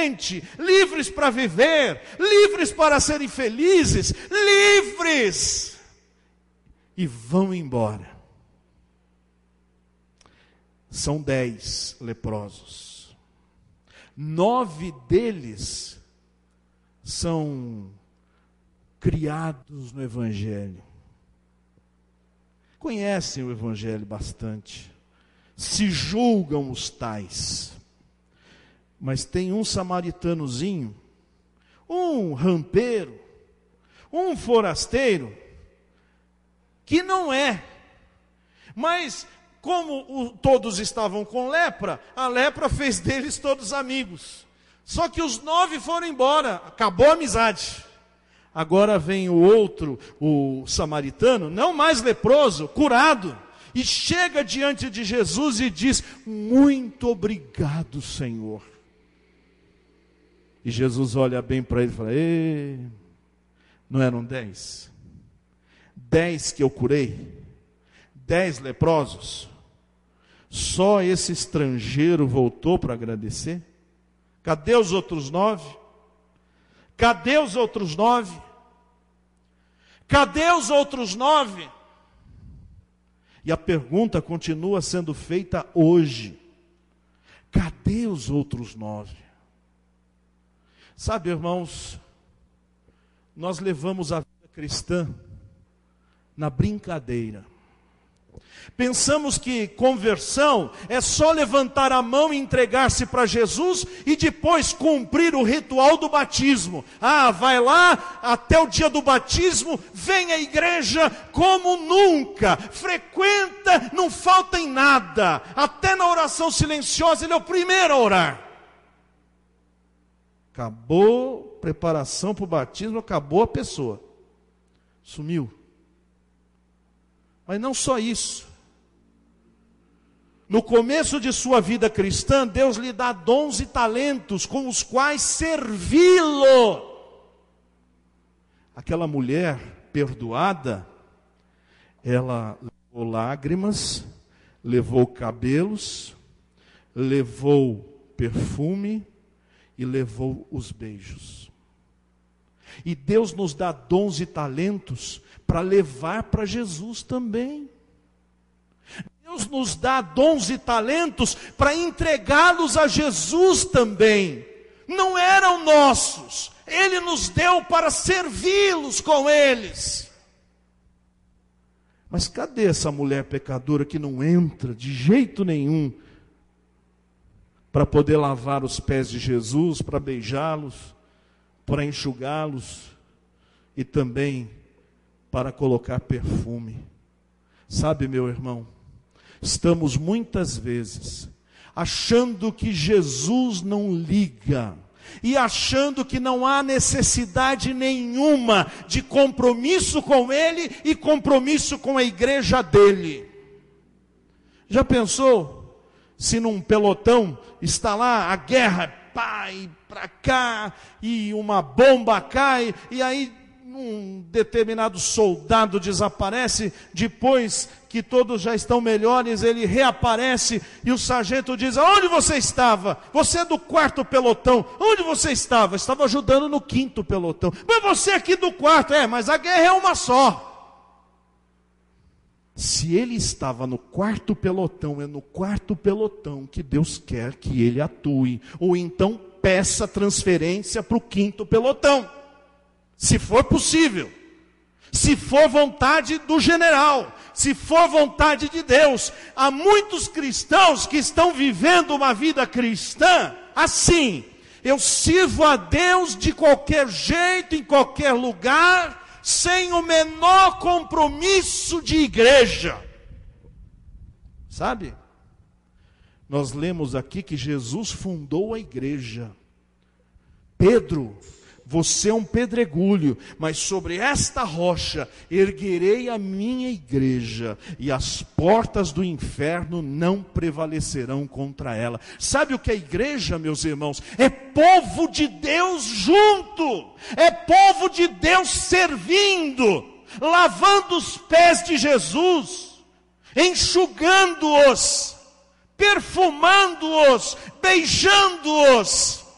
livremente, livres para viver, livres para serem felizes, livres, e vão embora. São 10 leprosos. 9 deles são criados no Evangelho. Conhecem o Evangelho bastante. Se julgam os tais. Mas tem um samaritanozinho, um rampeiro, um forasteiro, que não é. Mas como todos estavam com lepra, a lepra fez deles todos amigos. Só que os 9 foram embora, acabou a amizade. Agora vem o outro, o samaritano, não mais leproso, curado, e chega diante de Jesus e diz: muito obrigado, Senhor. E Jesus olha bem para ele e fala: não eram 10? 10 que eu curei? 10 leprosos? Só esse estrangeiro voltou para agradecer? Cadê os outros 9? Cadê os outros 9? Cadê os outros 9? E a pergunta continua sendo feita hoje: cadê os outros 9? Sabe, irmãos, nós levamos a vida cristã na brincadeira. Pensamos que conversão é só levantar a mão e entregar-se para Jesus e depois cumprir o ritual do batismo. Vai lá até o dia do batismo, vem à igreja como nunca, frequenta, não falta em nada. Até na oração silenciosa ele é o primeiro a orar. Acabou a preparação para o batismo, acabou a pessoa. Sumiu. Mas não só isso. No começo de sua vida cristã, Deus lhe dá dons e talentos com os quais servi-lo. Aquela mulher perdoada, ela levou lágrimas, levou cabelos, levou perfume e levou os beijos. E Deus nos dá dons e talentos para levar para Jesus também. Deus nos dá dons e talentos para entregá-los a Jesus também. Não eram nossos, Ele nos deu para servi-los com eles. Mas cadê essa mulher pecadora que não entra de jeito nenhum para poder lavar os pés de Jesus, para beijá-los, para enxugá-los e também para colocar perfume? Sabe, meu irmão, estamos muitas vezes achando que Jesus não liga e achando que não há necessidade nenhuma de compromisso com Ele e compromisso com a igreja dele. Já pensou se num pelotão está lá a guerra, pai para cá, e uma bomba cai, e aí um determinado soldado desaparece, depois que todos já estão melhores, ele reaparece, e o sargento diz: onde você estava? Você é do 4º pelotão, onde você estava? Estava ajudando no 5º pelotão. Mas você aqui do 4º, mas a guerra é uma só. Se ele estava no 4º pelotão, é no 4º pelotão que Deus quer que ele atue. Ou então peça transferência para o 5º pelotão, se for possível, se for vontade do general, se for vontade de Deus. Há muitos cristãos que estão vivendo uma vida cristã assim: eu sirvo a Deus de qualquer jeito, em qualquer lugar, sem o menor compromisso de igreja. Sabe? Nós lemos aqui que Jesus fundou a igreja. Pedro, você é um pedregulho, mas sobre esta rocha erguerei a minha igreja, e as portas do inferno não prevalecerão contra ela. Sabe o que é igreja, meus irmãos? É povo de Deus junto, é povo de Deus servindo, lavando os pés de Jesus, enxugando-os, perfumando-os, beijando-os.